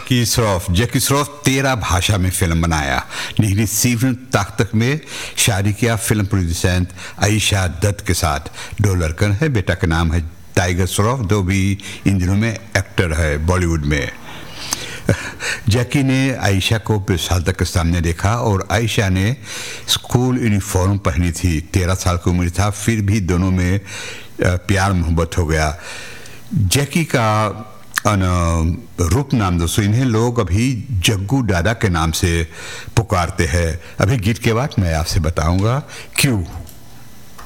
Jackie Shroff 13 भाषा में film बनाया. निहिरी सीवन तक में शादी किया फिल्म प्रोड्यूसर आयशा दत्त के साथ. 2 लड़कन है. बेटा का नाम है टाइगर श्रॉफ, जो भी इन दिनों में एक्टर है बॉलीवुड में. जैकी ने आयशा को 20 साल तक के सामने देखा और आयशा ने स्कूल यूनिफॉर्म पहनी थी. 13 साल की उम्र था, फिर भी दोनों में प्यार मोहब्बत हो गया. जैकी का रूप नाम दोस्तों, इन्हें लोग अभी जग्गू दादा के नाम से पुकारते हैं. अभी गीत के बाद मैं आपसे बताऊंगा क्यों.